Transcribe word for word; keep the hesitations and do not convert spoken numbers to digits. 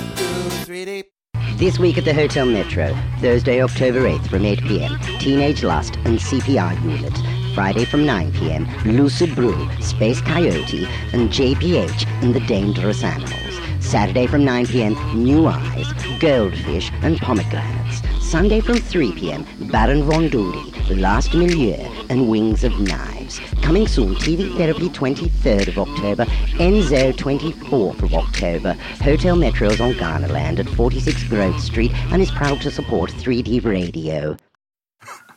One, two, three, deep. This week at the Hotel Metro, Thursday, October eighth from eight p.m, Teenage Lust and C P R Unit. Friday from nine p.m, Lucid Brew, Space Coyote, and J P H and the Dangerous Animals. Saturday from nine p.m, New Eyes, Goldfish, and Pomegranates. Sunday from three p.m, Baron Von Doody, Last Milieu, and Wings of Knives. Coming soon, T V Therapy twenty-third of October, Enzo twenty-fourth of October. Hotel Metro's on Ghanaland at forty-six Grove Street and is proud to support three D Radio.